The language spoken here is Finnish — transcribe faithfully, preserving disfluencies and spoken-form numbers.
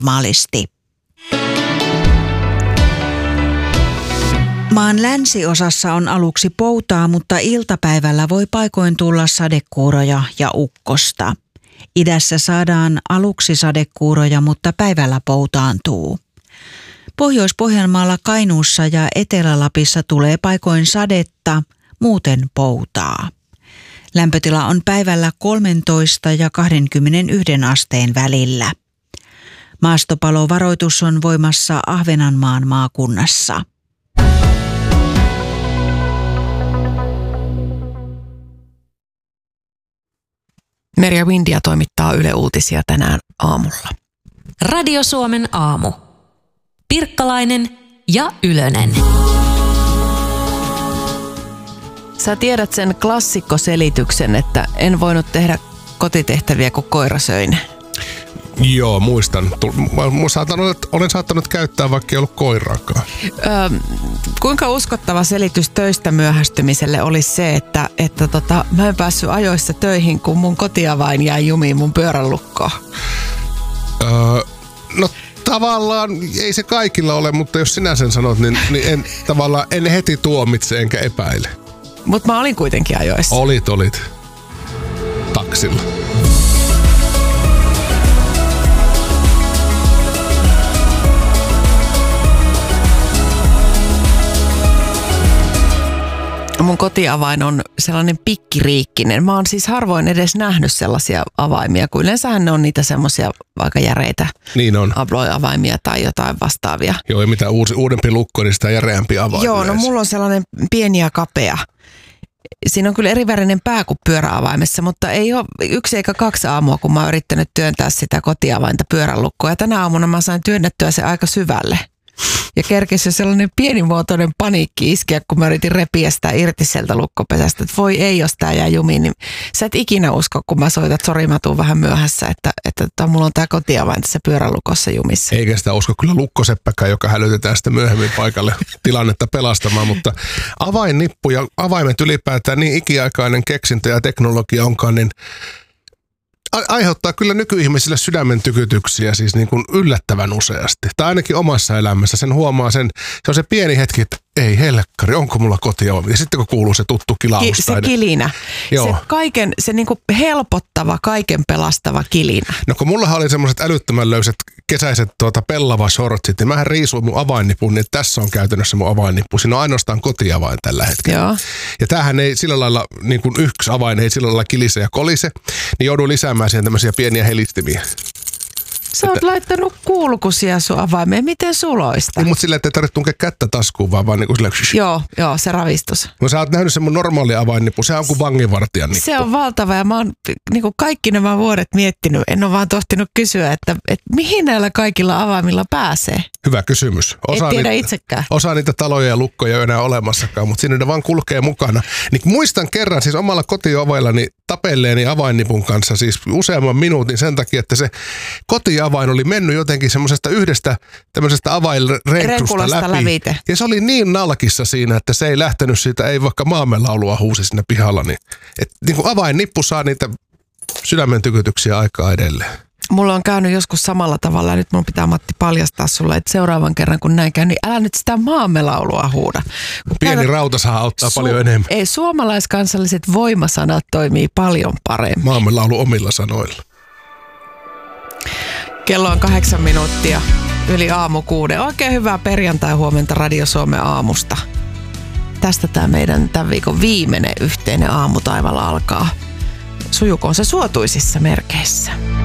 normaalisti. Maan länsiosassa on aluksi poutaa, mutta iltapäivällä voi paikoin tulla sadekuuroja ja ukkosta. Idässä saadaan aluksi sadekuuroja, mutta päivällä poutaantuu. Pohjois-Pohjanmaalla, Kainuussa ja Etelä-Lapissa tulee paikoin sadetta, muuten poutaa. Lämpötila on päivällä kolmetoista ja kaksikymmentäyksi asteen välillä. Maastopalovaroitus on voimassa Ahvenanmaan maakunnassa. Merja Windia toimittaa Yle Uutisia tänään aamulla. Radio Suomen aamu. Pirkkalainen ja Ylönen. Sä tiedät sen klassikkoselityksen, että en voinut tehdä kotitehtäviä, kun koira söi ne. Joo, muistan. Mä saattanut, olen saattanut käyttää, vaikka ei ollut koiraakaan. Öö, kuinka uskottava selitys töistä myöhästymiselle olisi se, että, että tota, mä en päässyt ajoissa töihin, kun mun kotiavain jäi jumiin mun pyörän lukkoon? Öö, no tavallaan ei se kaikilla ole, mutta jos sinä sen sanot, niin, niin en, tavallaan en heti tuomitse enkä epäile. Mutta mä olin kuitenkin ajoissa. Olit, olit. Taksilla. Mun kotiavain on sellainen pikkiriikkinen. Mä oon siis harvoin edes nähnyt sellaisia avaimia, kun yleensähän ne on niitä semmoisia aika järeitä niin on. Abloy-avaimia tai jotain vastaavia. Joo, ja mitä uusi, uudempi lukko, niin sitä järeämpi avain. Joo, no mulla on sellainen pieni ja kapea. Siinä on kyllä erivärinen pää kuin pyöräavaimessa, mutta ei ole yksi eikä kaksi aamua, kun mä oon yrittänyt työntää sitä kotiavainta pyörän lukkoa. Ja tänä aamuna mä sain työnnettyä se aika syvälle. Ja kerkesi jo sellainen pienimuotoinen paniikki iskeä, kun mä yritin repiä sitä irti sieltä lukkopesästä. Että voi ei, jos tää jää jumiin, niin sä et ikinä usko, kun mä soitan, että sori, mä tuun vähän myöhässä, että, että, että mulla on tää kotiavain tässä pyörälukossa jumissa. Eikä sitä usko kyllä lukkoseppäkään, joka hälytetään sitten myöhemmin paikalle tilannetta pelastamaan, mutta avainnippu ja avaimet ylipäätään niin ikiaikainen keksintö ja teknologia onkaan, niin aiheuttaa kyllä nykyihmisille sydämen tykytyksiä siis niin kuin yllättävän useasti. Tai ainakin omassa elämässä sen huomaa sen, se on se pieni hetki, että ei helkkari, onko mulla kotiovi? Ja sitten kun kuuluu se tuttu kilaus. Ki, se kilinä. Joo. Se kaiken, se niin kuin helpottava, kaiken pelastava kilinä. No kun mullahan oli semmoiset älyttömän löysät kesäiset tuota pellava shortsit, niin mähän riisuin mun avainnipun, niin tässä on käytännössä mun avainnippu. Siinä on ainoastaan kotiavain tällä hetkellä. Joo. Ja tämähän ei sillä lailla, niin kuin yksi avain ei sillä lailla kilise ja kolise, niin joudun lisäämään siihen tämmöisiä pieniä helistimiä. Sä oot että laittanut kulkusia sun avaimeen. Miten suloista? Niin, mutta sillä, että ei tarvitse tunkea kättä taskuun, vaan vaan niin kuin sillä. Joo, joo, se ravistus. No sä oot nähnyt sen mun normaali avainnippu. Se on kuin vanginvartijan nippu. Se on valtava ja mä oon niin kuin kaikki nämä vuodet miettinyt. En ole vaan tohtinut kysyä, että, että mihin näillä kaikilla avaimilla pääsee? Hyvä kysymys. Osa et tiedä niitä, itsekään. Osa niitä taloja ja lukkoja ei ole enää olemassakaan, mutta siinä ne vaan kulkee mukana. Niin muistan kerran siis omalla kotiovaillani tapelleeni avainnipun kanssa siis useamman minuutin sen takia, että se kotiavain oli mennyt jotenkin semmoisesta yhdestä tämmöisestä avainrenksusta läpi. Lävite. Ja se oli niin nalkissa siinä, että se ei lähtenyt siitä, ei vaikka maamelaulua huusi sinne pihalla. Niin, että niin kuin avainnippu saa niitä sydämen tykytyksiä aikaa edelleen. Mulla on käynyt joskus samalla tavalla ja nyt mun pitää, Matti, paljastaa sulle, että seuraavan kerran kun näin käy, niin älä nyt sitä maamelaulua huuda. Kun pieni käytät, rauta saa auttaa su- paljon enemmän. Ei, suomalaiskansalliset voimasanat toimii paljon paremmin. Maamelaulu omilla sanoilla. Kello on kahdeksan minuuttia yli aamu kuuden. Oikein hyvää perjantai-huomenta Radio Suomen aamusta. Tästä tämä meidän tämän viikon viimeinen yhteinen aamutaival alkaa. Sujukoon se suotuisissa merkeissä.